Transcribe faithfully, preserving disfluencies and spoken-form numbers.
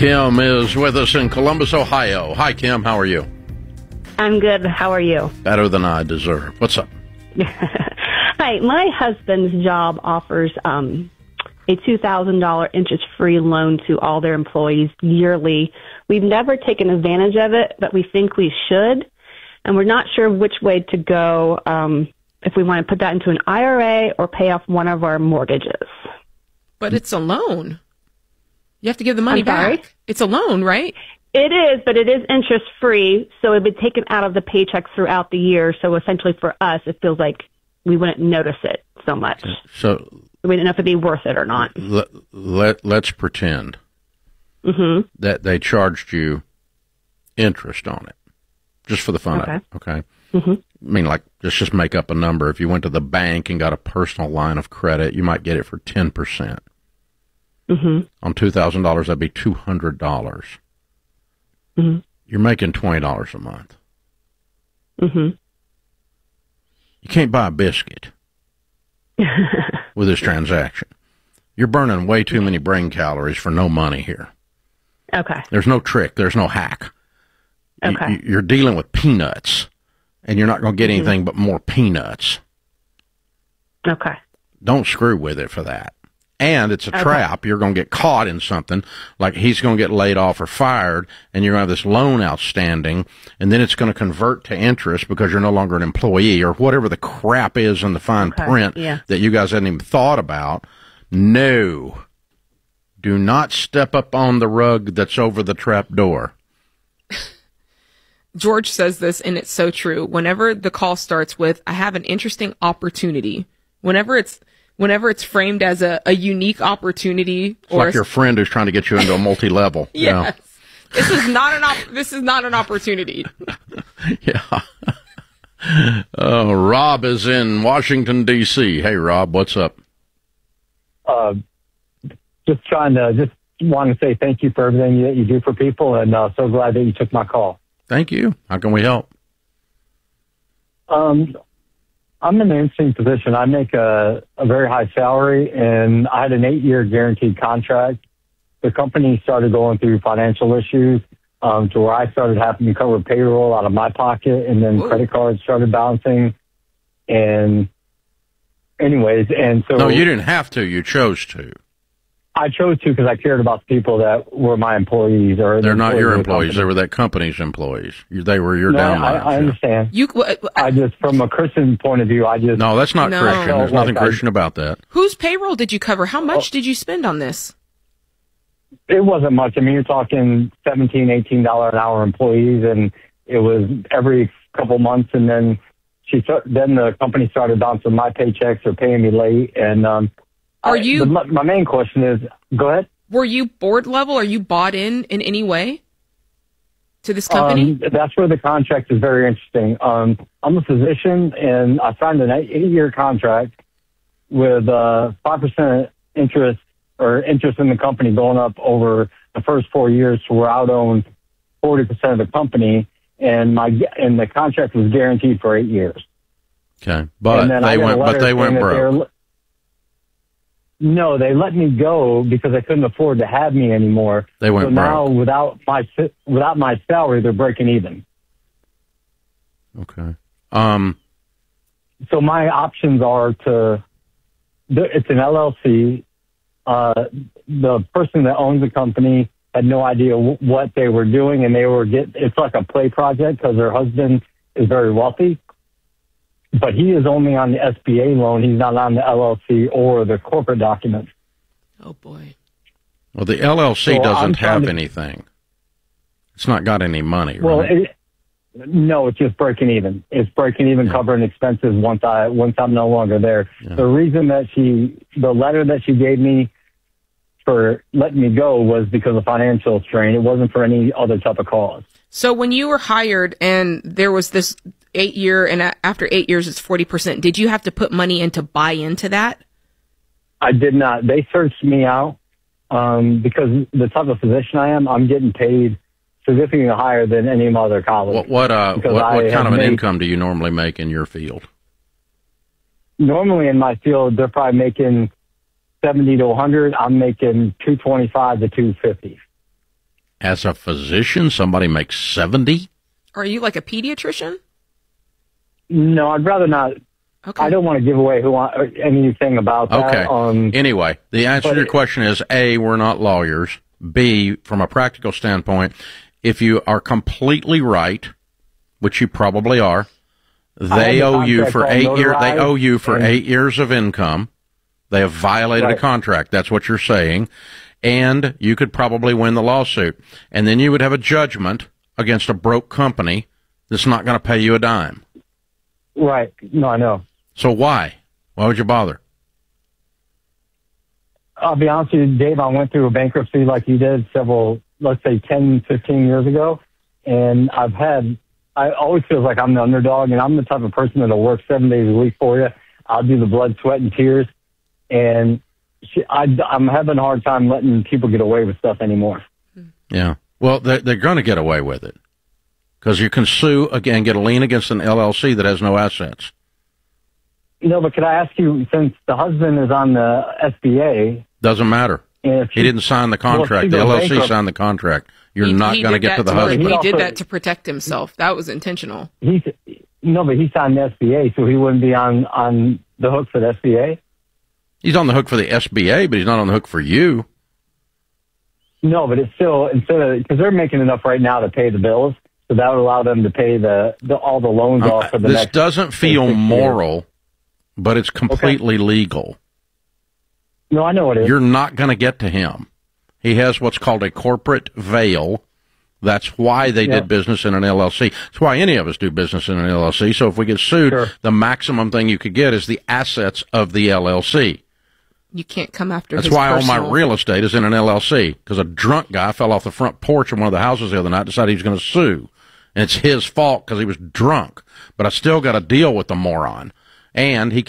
Kim is with us in Columbus, Ohio. Hi, Kim. How are you? I'm good. How are you? Better than I deserve. What's up? Hi. My husband's job offers um, a two thousand dollars interest-free loan to all their employees yearly. We've never taken advantage of it, but we think we should, and we're not sure which way to go, um, if we want to put that into an I R A or pay off one of our mortgages. But it's a loan. You have to give the money I'm sorry? back. It's a loan, right? It is, but it is interest-free, so it would be taken out of the paycheck throughout the year. So essentially for us, it feels like we wouldn't notice it so much. So we didn't know if it'd be worth it or not. Let, let, let's pretend Mm-hmm. that they charged you interest on it, just for the fun Okay. of it, okay? Mm-hmm. I mean, like, let's just make up a number. If you went to the bank and got a personal line of credit, you might get it for ten percent. Mm-hmm. On two thousand dollars, that'd be two hundred dollars. Mm-hmm. You're making twenty dollars a month. Mm-hmm. You can't buy a biscuit with this transaction. You're burning way too many brain calories for no money here. Okay. There's no trick. There's no hack. Okay. You, you're dealing with peanuts, and you're not going to get anything mm-hmm. but more peanuts. Okay. Don't screw with it for that. And it's a okay. trap. You're going to get caught in something, like he's going to get laid off or fired, and you're going to have this loan outstanding, and then it's going to convert to interest because you're no longer an employee or whatever the crap is in the fine okay. print yeah. that you guys hadn't even thought about. No. Do not step up on the rug that's over the trap door. George says this, and it's so true. Whenever the call starts with, I have an interesting opportunity, whenever it's Whenever it's framed as a, a unique opportunity, It's or like your friend who's trying to get you into a multi-level. yes, yeah. this is not an op- this is not an opportunity. Yeah. uh, Rob is in Washington D C. Hey, Rob, what's up? Uh, just trying to just want to say thank you for everything that you do for people, and uh, so glad that you took my call. Thank you. How can we help? Um. I'm in an interesting position. I make a, a very high salary, and I had an eight-year guaranteed contract. The company started going through financial issues um, to where I started having to cover payroll out of my pocket, and then Ooh. credit cards started bouncing. And anyways, and so... No, you didn't have to. You chose to. I chose to because I cared about the people that were my employees. Or They're the not employees your of the employees. company. They were that company's employees. You, they were your No, downlines. I, I yeah. understand. You, uh, I just, from a Christian point of view, I just... No, that's not No. Christian. There's Like nothing I- Christian about that. whose payroll did you cover? How much Oh. did you spend on this? It wasn't much. I mean, you're talking seventeen, eighteen dollars an hour employees, and it was every couple months. And then she, start, then the company started bouncing my paychecks or paying me late. And um, Are I, you- the, my, my main question is, go ahead. Were you board level? Are you bought in in any way to this company? Um, that's where the contract is very interesting. Um, I'm a physician, and I signed an eight-year contract with uh, five percent interest or interest in the company going up over the first four years to where I would own forty percent of the company, and my and the contract was guaranteed for eight years. Okay, but And then I they got a went. But letter they saying went that they broke. were- No, they let me go because they couldn't afford to have me anymore. They went so now, broke. without my without my salary, they're breaking even. Okay. Um. So my options are to, it's an L L C. Uh, the person that owns the company had no idea w- what they were doing, and they were get. It's like a play project because their husband is very wealthy, but he is only on the S B A loan. He's not on the L L C or the corporate documents. Oh boy. Well, the L L C So I'm doesn't trying have to- anything. It's not got any money, Well, right? it, no, it's just breaking even. It's breaking even, Yeah. covering expenses once I once I'm no longer there. Yeah. The reason that she, the letter that she gave me for letting me go was because of financial strain. It wasn't for any other type of cause. So when you were hired and there was this eight year, and a- after eight years it's forty percent, did you have to put money in to buy into that? I did not. They searched me out um, because the type of physician I am, I'm getting paid significantly higher than any of my other colleagues. What what uh Because what, I what kind have of an made- income do you normally make in your field? Normally in my field, they're probably making seventy to one hundred. I'm making two twenty-five to two fifty. As a physician, somebody makes seventy? Are you like a pediatrician? No, I'd rather not. Okay. I don't want to give away who I, anything about that. Okay. Um, anyway, the answer to your it, question is, A, we're not lawyers. B, from a practical standpoint, if you are completely right, which you probably are, they the owe you for eight years. They owe you for and, eight years of income. They have violated right. a contract. That's what you're saying. And you could probably win the lawsuit. And then you would have a judgment against a broke company that's not going to pay you a dime. Right. No, I know. So why? Why would you bother? I'll be honest with you, Dave, I went through a bankruptcy like you did several, let's say ten, fifteen years ago. And I've had, I always feel like I'm the underdog, and I'm the type of person that'll work seven days a week for you. I'll do the blood, sweat, and tears. And she, I, I'm having a hard time letting people get away with stuff anymore. Yeah. Well, they're, they're going to get away with it. Because you can sue, again, get a lien against an L L C that has no assets. No, but could I ask you, since the husband is on the S B A... Doesn't matter. If he didn't sign the contract. Well, the L L C bankrupt. signed the contract. You're he, not he going to get to the to, husband. He, He also, did that to protect himself. That was intentional. He's, no, but he signed the S B A, so he wouldn't be on, on the hook for the S B A? He's on the hook for the S B A, but he's not on the hook for you. No, but it's still, instead of, because they're making enough right now to pay the bills, so that would allow them to pay the, the all the loans Um, off for the this next... doesn't feel moral, but it's completely okay. legal. No, I know it is. You're not going to get to him. He has what's called a corporate veil. That's why they yeah. did business in an L L C. That's why any of us do business in an L L C. So if we get sued, Sure. the maximum thing you could get is the assets of the L L C. You can't come after That's his why personal... all my real estate is in an L L C, because a drunk guy fell off the front porch of one of the houses the other night, decided he was going to sue. And it's his fault because he was drunk. But I still got to deal with the moron. And he